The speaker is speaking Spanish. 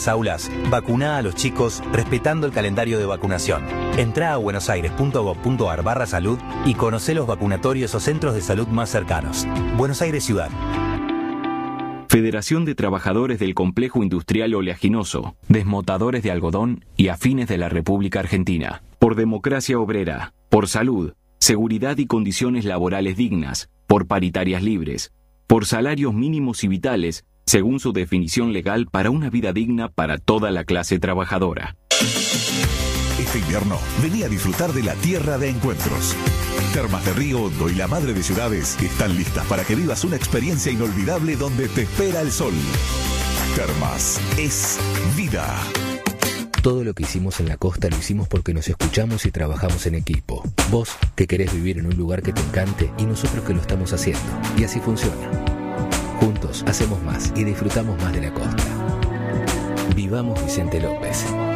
aulas, vacuná a los chicos respetando el calendario de vacunación. Entrá a buenosaires.gov.ar/salud y conocé los vacunatorios o centros de salud más cercanos. Buenos Aires Ciudad. Federación de Trabajadores del Complejo Industrial Oleaginoso, Desmotadores de Algodón y Afines de la República Argentina. Por democracia obrera, por salud, seguridad y condiciones laborales dignas, por paritarias libres, por salarios mínimos y vitales, según su definición legal para una vida digna para toda la clase trabajadora. Este invierno, vení a disfrutar de la tierra de encuentros. Termas de Río Hondo y la Madre de Ciudades están listas para que vivas una experiencia inolvidable donde te espera el sol. Termas es vida. Todo lo que hicimos en la costa lo hicimos porque nos escuchamos y trabajamos en equipo. Vos, que querés vivir en un lugar que te encante, y nosotros que lo estamos haciendo. Y así funciona. Juntos hacemos más y disfrutamos más de la costa. Vivamos Vicente López.